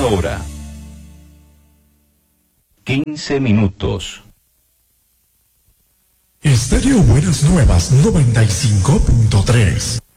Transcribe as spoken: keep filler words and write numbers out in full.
hora. quince minutos. Estéreo Buenas Nuevas noventa y cinco punto tres.